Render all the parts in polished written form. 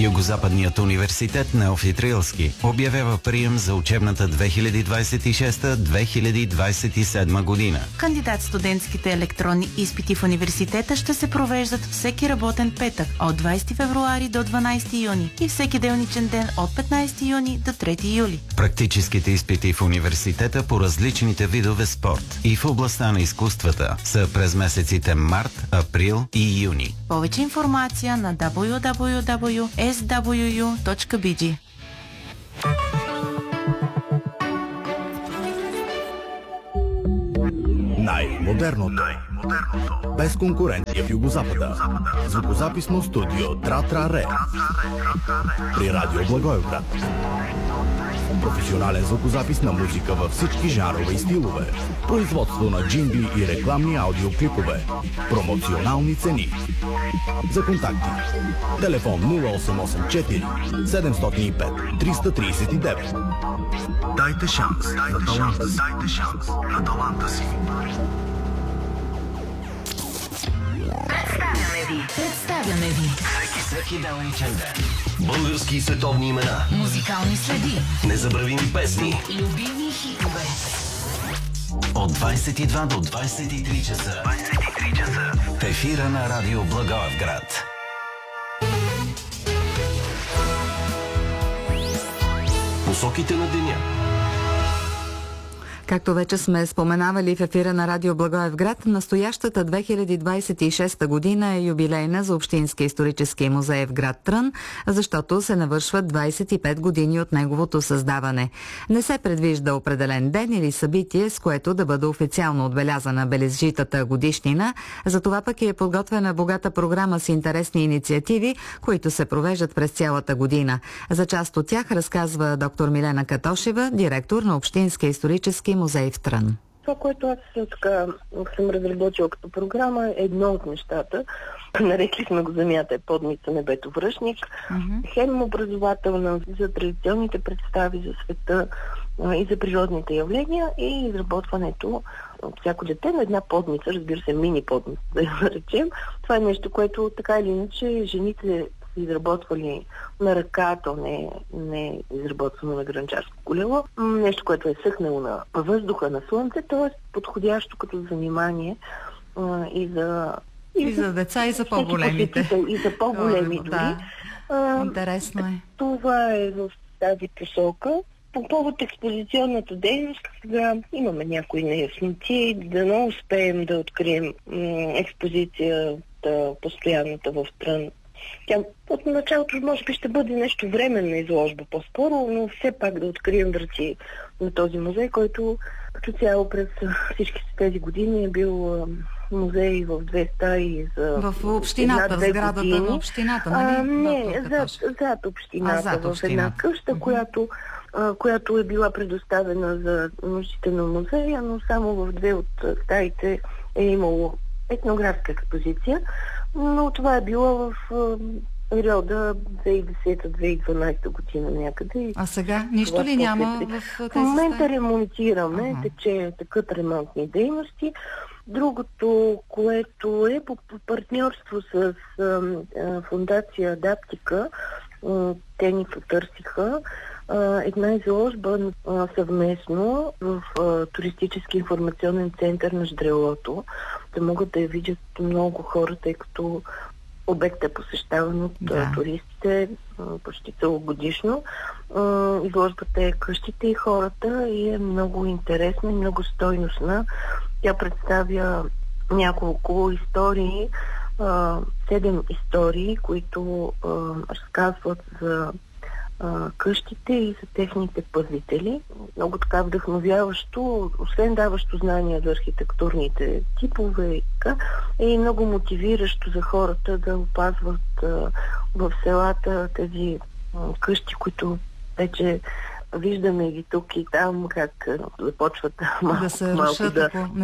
Югозападният университет Неофит Рилски обявява прием за учебната 2026-2027 година. Кандидат-студентските електронни изпити в университета ще се провеждат всеки работен петък от 20 февруари до 12 юни и всеки делничен ден от 15 юни до 3 юли. Практическите изпити в университета по различните видове спорт и в областта на изкуствата са през месеците март, април и юни. Повече информация на www.swu.bg. Най-модерното. Без конкуренция в Югозапада. Звукозаписно студио Тра-Тра-Ре при Радио Благоевград. Професионален звукозапис на музика във всички жанрове и стилове. Производство на джингли и рекламни аудиоклипове. Промоционални цени. За контакти: телефон 0884 705 339. Дайте шанс на таланта си. Представяме ви всеки делничен ден български и световни имена, музикални следи, незабравими песни, любими хитове. От 22 до 23 часа. В ефира на Радио Благоевград. Посоките на деня. Както вече сме споменавали в ефира на Радио Благоевград, настоящата 2026 година е юбилейна за Общинския исторически музей в град Трън, защото се навършват 25 години от неговото създаване. Не се предвижда определен ден или събитие, с което да бъде официално отбелязана бележитата годишнина, затова пък е подготвена богата програма с интересни инициативи, които се провеждат през цялата година. За част от тях разказва доктор Милена Катошева, директор на Общинския исторически музей в Трън. Това, което аз така съм разработила като програма, е едно от нещата. Нарекли сме го "Земята е подмица, небето връшник". Хем образователна за традиционните представи за света и за природните явления, и изработването от всяко дете на една подмица, разбира се, мини подмица, да я наречем. Това е нещо, което така или иначе жените изработвали на ръка, то не е изработвано на гранчарско колело. Нещо, което е съхнало на въздуха, на слънце, т.е. подходящо като занимание и за деца, и за по-големите. И за по-големи дори. Да. Интересно е. Това е в тази посока. По повод експозиционната дейност, сега имаме някои неясноти, дано успеем да открием експозицията постоянната в Трън. Тя от началото може би ще бъде нещо временна изложба по-скоро, но все пак да открием врати на този музей, който като цяло през всички тези години е бил музей в две стаи за в общината, в сградата на общината, нали? Не, зад общината, в една къща, която е била предоставена за нуждите на музея, но само в две от стаите е имало етнографска експозиция, но това е било в периода 2010-2012 година някъде. А сега нищо ли няма в тези В момента ремонтираме, текат ремонтни дейности. Другото, което е по партньорство с фондация Адаптика, те ни потърсиха една изложба съвместно в туристически информационен център на Ждрелото, да могат да я видят много хора, тъй като обектът е посещаван от туристите почти целогодишно. Изложбата е "Къщите и хората" и е много интересна и много стойностна. Тя представя няколко истории, 7 истории, които разказват за къщите и за техните пазители. Много така вдъхновяващо, освен даващо знания за архитектурните типове, е и много мотивиращо за хората да опазват в селата тези къщи, които вече виждаме ги тук и там, как започват да се рушат,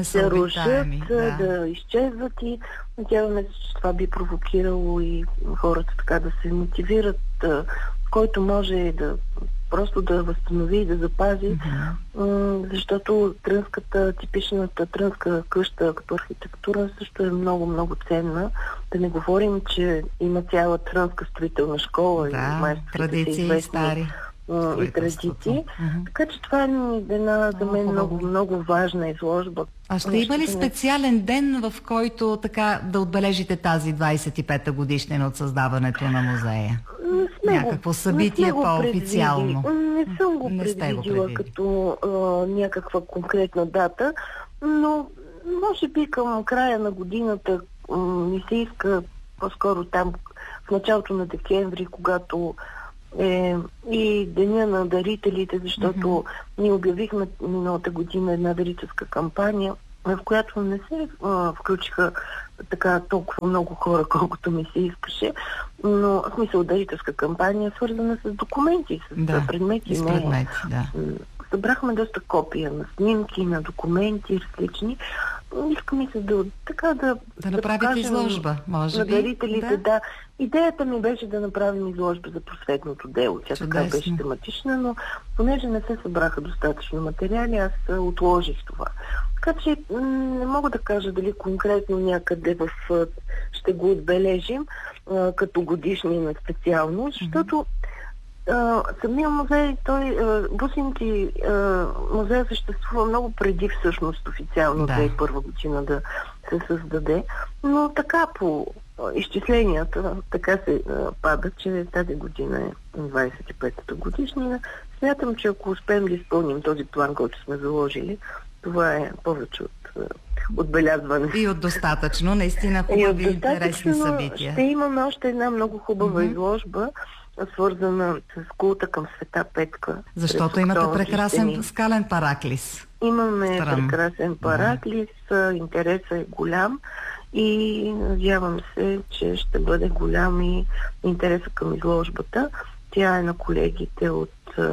да изчезват, и надяваме се, че това би провокирало и хората така да се мотивират, който може да просто да възстанови и да запази, защото типичната трънска къща като архитектура също е много, много ценна. Да не говорим, че има цяла трънска строителна школа и традиции стари. И традиции. Така че това е една за мен много, много важна изложба. А ще има ли специален ден, в който така да отбележите тази 25-та годишнина от създаването на музея? Някакво събитие по-официално? Не съм го предвидила като някаква конкретна дата, но може би към края на годината ми се иска по-скоро там в началото на декември, когато и Деня на дарителите, защото ние обявихме миналата година една дарителска кампания, в която не се включиха така толкова много хора, колкото ми се искаше, но в смисъл дарителска кампания, свързана с документи, с предмети. Събрахме доста копия на снимки, на документи различни. Искаме се да направите изложба, може би. На дарителите, да. Идеята ми беше да направим изложба за просветното дело. Тя така беше тематична, но понеже не се събраха достатъчно материали, аз отложих това. Така че не мога да кажа дали конкретно някъде ще го отбележим като годишнина специално, защото самия музей, Бусинци музей съществува много преди всъщност официално 2001 година да се създаде, но така по изчисленията така се пада, че тази година е 25-та годишнина. Смятам, че ако успеем да изпълним този план, който сме заложили, това е повече от отбелязване. И от достатъчно, наистина хубави и интересни събития. Ще имаме още една много хубава изложба, свързана с култа към Света Петка. Защото имате прекрасен скален параклис. Имаме прекрасен параклис, интересът е голям и надявам се, че ще бъде голям и интересът към изложбата. Тя е на колегите от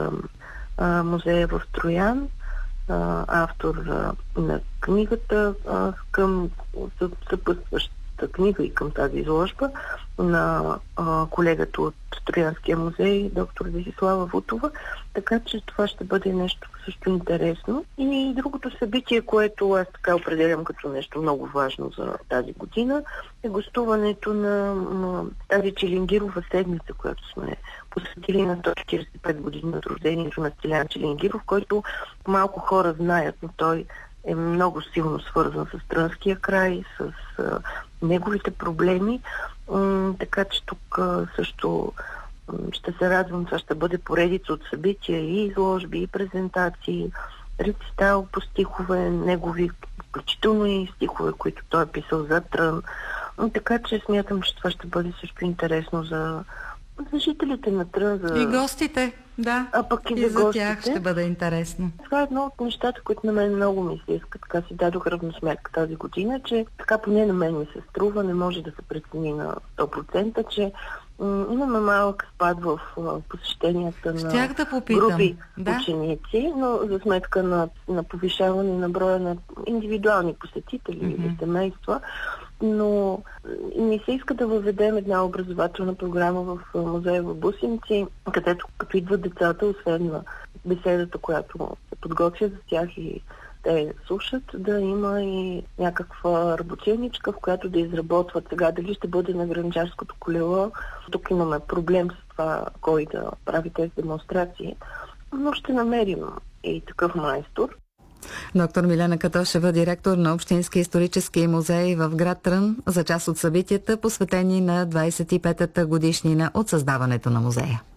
музея в Троян, автор на книгата към съпътстващата книга и към тази изложба на колегата от Троянския музей, доктор Десислава Вутова, така че това ще бъде нещо също интересно. И другото събитие, което аз така определям като нещо много важно за тази година, е гостуването на тази Чилингирова седмица, която сме посветили на 145 години от рождението на Стилян Чилингиров, който малко хора знаят, но той е много силно свързан с Трънския край, с неговите проблеми. Така че тук също ще се радвам, това ще бъде поредица от събития и изложби, и презентации, рецитал по стихове, негови, включително и стихове, които той е писал за Трън. Така че смятам, че това ще бъде също интересно за жителите на Трън. И гостите, да. А пък и за тях ще бъде интересно. Това е едно от нещата, които на мен много ми се иска. Така си дадох равносметка тази година, че така поне на мен ми се струва, не може да се прецени на 100%, че имаме малък спад в посещенията на групи ученици, но за сметка на повишаване на броя на индивидуални посетители или семейства. Но ми се иска да въведем една образователна програма в музея в Бусинци, където като идват децата, освен на беседата, която се подготвя за тях и те слушат, да има и някаква работилничка, в която да изработват сега дали ще бъде на Гранджарското колело. Тук имаме проблем с това кой да прави тези демонстрации, но ще намерим и такъв майстор. Доктор Милена Катошева, директор на Общински исторически музей в град Трън, за част от събитията, посветени на 25-та годишнина от създаването на музея.